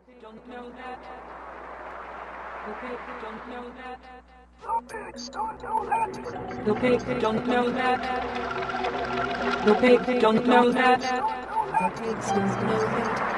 don't know that. The pigs don't know that. The pigs don't know that. The pigs don't know that. The pigs don't know that. The pigs don't know that.